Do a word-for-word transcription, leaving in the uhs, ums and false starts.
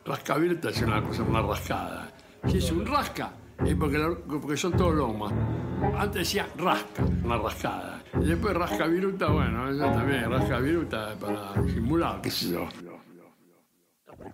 Rascaviruta es una cosa, una rascada. Si es un rasca, es porque, la- porque son todos lomas. Antes decía rasca, una rascada. Y después rascaviruta, bueno, eso también, rascaviruta para simular, qué sé yo.